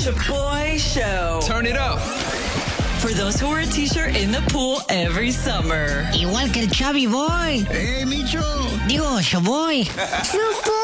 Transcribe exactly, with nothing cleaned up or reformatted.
Chaboy Show. Turn it up. For those who wear a t-shirt in the pool every summer. Igual que el Chubby Boy. ¡Eh, Micho! Digo, Chaboy.